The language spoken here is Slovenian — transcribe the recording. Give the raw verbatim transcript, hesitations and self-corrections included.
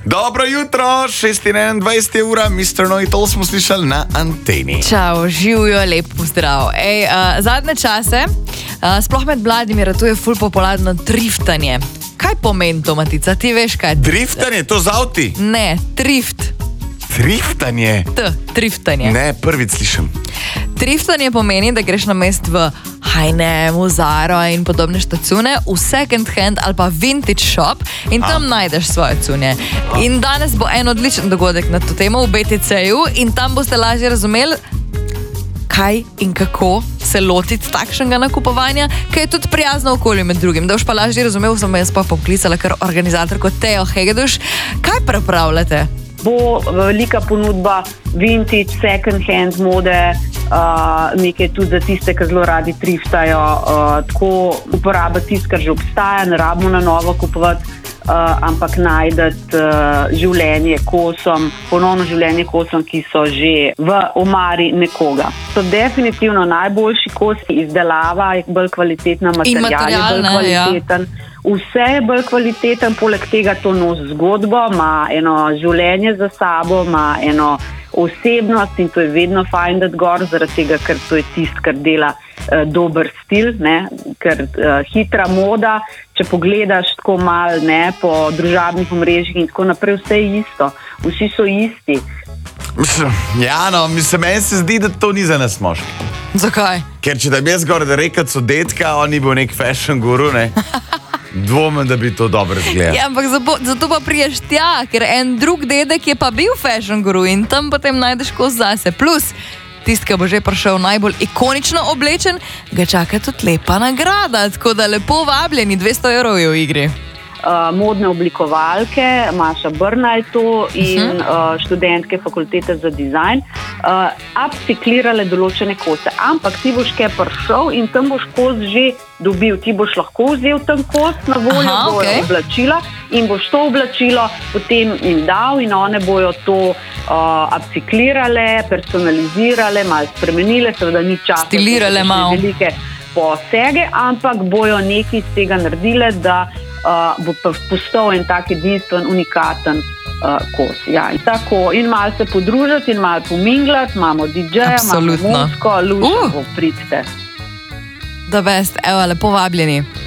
Dobro jutro, šest in enaindvajset ura, mister Know-it-all smo slišali na anteni. Čau, živijo, lep pozdrav. Ej, uh, zadnje čase, uh, sploh med mladimi, ratuje ful popularno driftanje. Kaj pomeni to, Matica? Ti veš kaj? Driftanje, to z avti? Ne, drift. Driftanje? T, driftanje. Ne, prvič slišim. Driftanje pomeni, da greš na mest v H and M, v Zaro in podobne štacune, v second hand ali pa vintage shop in tam A. najdeš svoje cunje. In danes bo en odličen dogodek na to temo v B T C-ju in tam boste lažje razumeli, kaj in kako se lotiti takšnega nakupovanja, ki je tudi prijazno okolju med drugim. Da boš pa lažje razumel, sem jaz pa poklicala kar organizatorko Teo Hegeduš. Kaj pripravljate? Bo velika ponudba vintage, second hand mode, uh, nekaj tudi za tiste, ki zelo radi driftajo, uh, tako uporaba tisto, kar že obstaja, ne rabimo na novo kupovati, uh, ampak najdete uh, življenje kosom, ponovno življenje kosom, ki so že v omari nekoga. So definitivno najboljši kosi, izdelava je bolj kvalitetna, material je bolj kvaliteten. Ja. Vse je bolj kvaliteten, poleg tega to nosi zgodbo, ima eno življenje za sabo, ima eno osebnost in to je vedno fajn dati gor, zaradi tega, ker to je tisto, kar dela uh, dober stil, ne? Ker uh, hitra moda, če pogledaš tako malo ne, po družabnih omrežjih in tako naprej, vse je isto, vsi so isti. Mislim, ja, no, mislim, meni se zdi, da to ni za nas moški. Zakaj? Ker če da bi jaz gor rekel sodetka, on ni bil nek fashion guru, ne? Dvomem, da bi to dobro izgledalo. Ja, ampak zato, zato pa priješ tja, ker en drug dedek je pa bil fashion guru in tam potem najdeš kos zase. Plus, tisti, ki bo že prišel najbolj ikonično oblečen, ga čaka tudi lepa nagrada, tako da lepo vabljeni, dvesto evrov je v igri. Uh, modne oblikovalke, Maša Brnaj to in uh -huh. uh, študentke fakultete za dizajn, uh, upcyklirale določene kose. Ampak ti boš kaj prišel in tam boš kos že dobil. Ti boš lahko vzel ten kos na voljo, Aha, bojo okay. oblačila in boš to oblačilo potem jim dal in one bojo to uh, upcyklirale, personalizirale, malo spremenile, seveda ni časa. Stilirale malo. Velike posege, ampak bojo nekaj iz tega naredile, da Uh, bo pa postal en tak edinstven, unikaten uh, kos. Ja, in tako, in malo se podružiti, in malo pominglati, imamo D J-ja, imamo muziko, luško, uh. pridite. Da best, evo, lepo vabljeni.